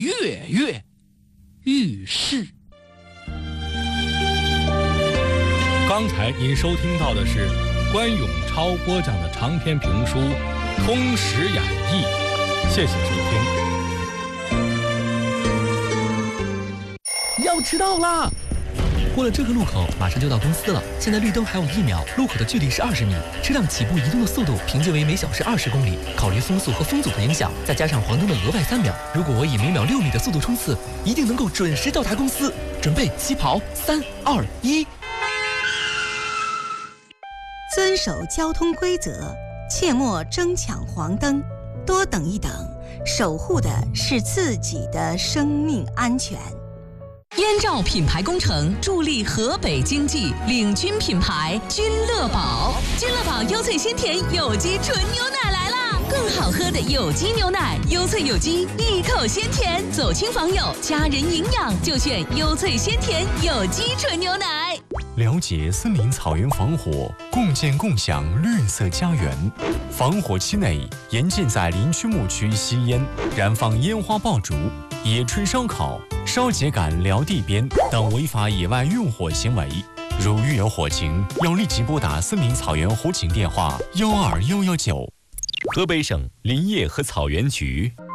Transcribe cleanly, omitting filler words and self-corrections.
跃跃欲试。 刚才您收听到的是关永超播讲的长篇评书《通史演义》，谢谢收听。要迟到啦！过了这个路口，马上就到公司了。现在绿灯还有1秒，路口的距离是20米，车辆起步移动的速度平均为每小时20公里。考虑风速和风阻的影响，再加上黄灯的额外3秒，如果我以每秒6米的速度冲刺，一定能够准时到达公司。准备起跑，3、2、1。 遵守交通规则，切莫争抢黄灯，多等一等，守护的是自己的生命安全。 燕赵品牌工程助力河北经济，领军品牌君乐宝。君乐宝优萃鲜甜有机纯牛奶来啦！更好喝的有机牛奶，优萃有机，一口鲜甜，走亲访友，家人营养就选优萃鲜甜有机纯牛奶。 了解森林草原防火，共建共享绿色家园。防火期内，严禁在林区牧区吸烟、燃放烟花爆竹、野炊烧烤、烧秸秆燎地边等违法野外用火行为。如遇有火情，要立即拨打森林草原火警电话12119。 河北省林业和草原局。